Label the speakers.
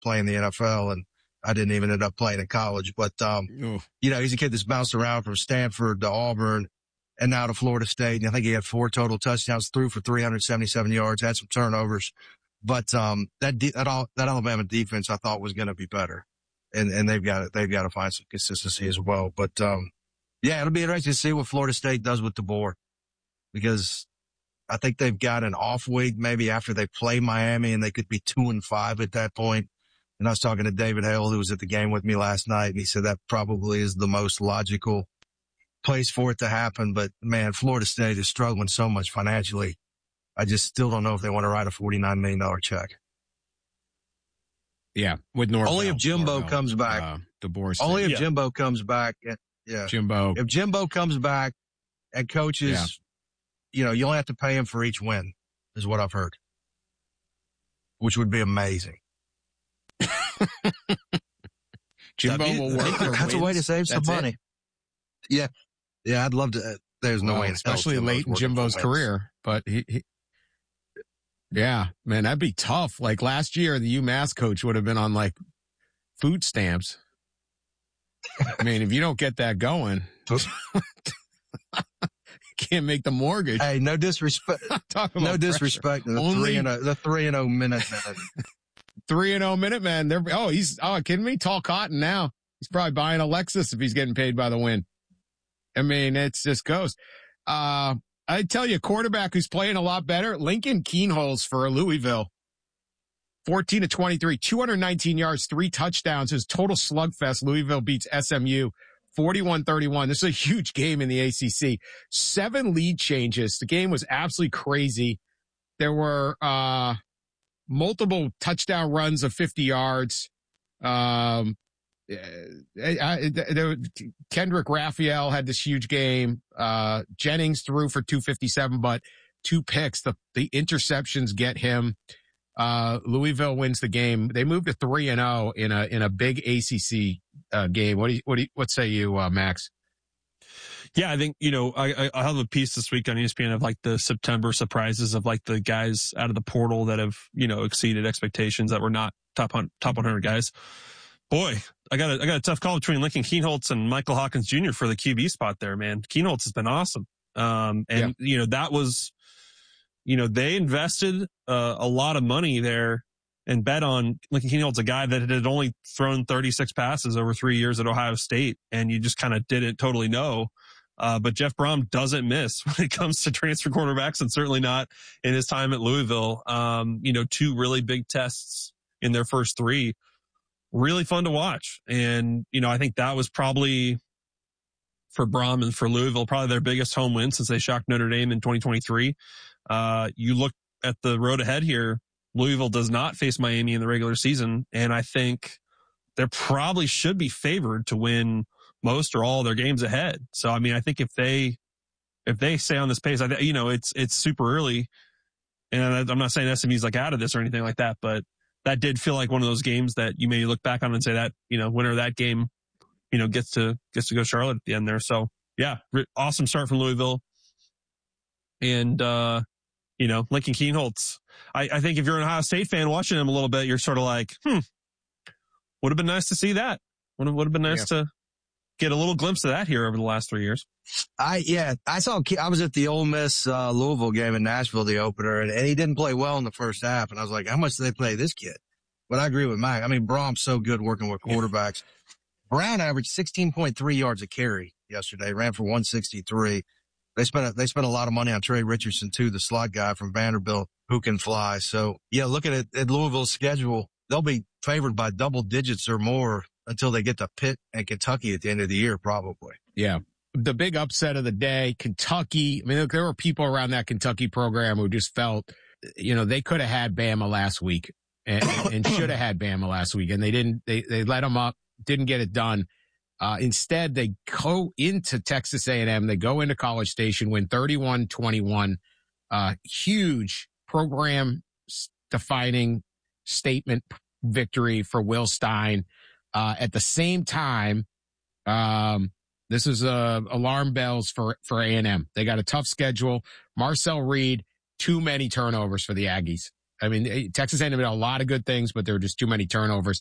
Speaker 1: play in the NFL, and I didn't even end up playing in college. But, he's a kid that's bounced around from Stanford to Auburn and now to Florida State. And I think he had 4 total touchdowns, threw for 377 yards, had some turnovers. But, that Alabama defense I thought was going to be better. And they've got to find some consistency as well. But, it'll be interesting to see what Florida State does with DeBoer, because I think they've got an off week maybe after they play Miami, and they could be 2-5 at that point. And I was talking to David Hale, who was at the game with me last night, and he said that probably is the most logical place for it to happen. But man, Florida State is struggling so much financially. I just still don't know if they want to write a $49 million check.
Speaker 2: Yeah, with Norvell.
Speaker 1: Only if Jimbo comes back. Only if Jimbo comes back. Yeah.
Speaker 2: Jimbo.
Speaker 1: If Jimbo comes back and coaches, you only have to pay him for each win, is what I've heard, which would be amazing.
Speaker 2: Jimbo will work for
Speaker 1: That's
Speaker 2: wins.
Speaker 1: a way to save some money. Yeah. Yeah, I'd love to. There's no way.
Speaker 2: Especially late in Jimbo's career. But yeah, man, that'd be tough. Like last year, the UMass coach would have been on like food stamps. I mean, if you don't get that going, you can't make the mortgage.
Speaker 1: Hey, no disrespect. No disrespect. The 3-0 minute.
Speaker 2: 3-0 minute man. Kidding me? Tall cotton now. He's probably buying a Lexus if he's getting paid by the win. I mean, it just goes. I tell you, quarterback who's playing a lot better, Lincoln Kienholz for Louisville. 14-23, 219 yards, 3 touchdowns. His total slugfest. Louisville beats SMU 41-31. This is a huge game in the ACC. 7 lead changes. The game was absolutely crazy. There were multiple touchdown runs of 50 yards. Kendrick Raphael had this huge game. Jennings threw for 257, but 2 picks. The interceptions get him. Louisville wins the game. They moved to 3-0 in a big ACC game. What say you, Max?
Speaker 3: Yeah, I think, I have a piece this week on ESPN of like the September surprises of like the guys out of the portal that have, exceeded expectations that were not top 100 guys. Boy, I got a tough call between Lincoln Kienholz and Michael Hawkins Jr. for the QB spot there, man. Kienholz has been awesome. That was, they invested a lot of money there and bet on Lincoln Kienholz, a guy that had only thrown 36 passes over 3 years at Ohio State, and you just kind of didn't totally know. But Jeff Brom doesn't miss when it comes to transfer quarterbacks, and certainly not in his time at Louisville. 2 really big tests in their first 3. Really fun to watch. And, I think that was probably for Brom and for Louisville, probably their biggest home win since they shocked Notre Dame in 2023. You look at the road ahead here, Louisville does not face Miami in the regular season. And I think they probably should be favored to win most or all their games ahead. So, I mean, I think if they stay on this pace, it's super early. And I'm not saying SMU's like out of this or anything like that, but that did feel like one of those games that you may look back on and say that, winner of that game, gets to go Charlotte at the end there. So yeah, awesome start from Louisville. And, Lincoln Kienholz, I think if you're an Ohio State fan watching him a little bit, you're sort of like, would have been nice to see that. Would have been nice to get a little glimpse of that here over the last 3 years.
Speaker 1: I was at the Ole Miss, Louisville game in Nashville, the opener, and he didn't play well in the first half. And I was like, how much do they play this kid? But I agree with Mike. I mean, Brom's so good working with quarterbacks. Brown averaged 16.3 yards a carry yesterday, ran for 163. They spent a lot of money on Trey Richardson too, the slot guy from Vanderbilt who can fly. So yeah, looking at Louisville's schedule, they'll be favored by double digits or more until they get to Pitt and Kentucky at the end of the year, probably.
Speaker 2: Yeah. The big upset of the day, Kentucky. I mean, there were people around that Kentucky program who just felt, they could have had Bama last week and should have had Bama last week. And they didn't, they let them up, didn't get it done. Instead, they go into Texas A&M. They go into College Station, win 31-21. Huge program defining statement victory for Will Stein. At the same time, this is alarm bells for A&M. They got a tough schedule. Marcel Reed, too many turnovers for the Aggies. I mean, Texas A&M did a lot of good things, but there were just too many turnovers.